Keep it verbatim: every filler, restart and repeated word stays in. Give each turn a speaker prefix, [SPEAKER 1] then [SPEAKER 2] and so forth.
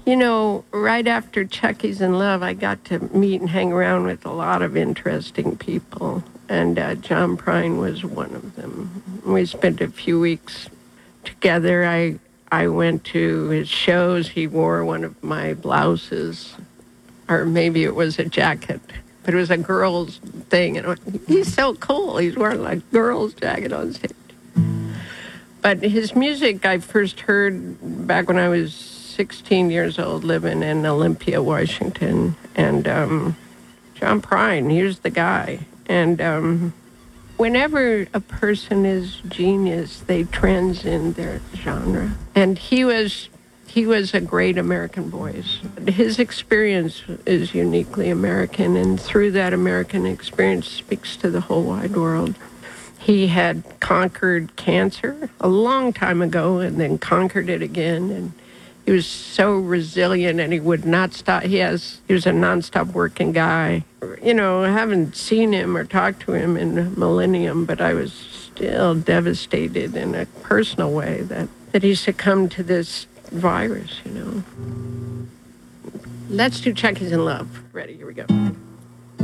[SPEAKER 1] You know, right after Chucky's in Love, I got to meet and hang around with a lot of interesting people, and uh, John Prine was one of them. We spent a few weeks together. I I went to his shows. He wore one of my blouses, or maybe it was a jacket, but it was a girl's thing. And he's so cool. He's wearing like a girl's jacket on stage. But his music I first heard back when I was sixteen years old, living in Olympia, Washington. And um, John Prine, he was the guy. And um, whenever a person is genius, they transcend their genre. And he was he was a great American voice. His experience is uniquely American, and through that American experience speaks to the whole wide world. He had conquered cancer a long time ago and then conquered it again. And he was so resilient, and he would not stop. He has, he was a nonstop working guy. You know, I haven't seen him or talked to him in a millennium, but I was still devastated in a personal way that, that he succumbed to this virus, you know. Let's do Chucky's in Love. Ready, here we go.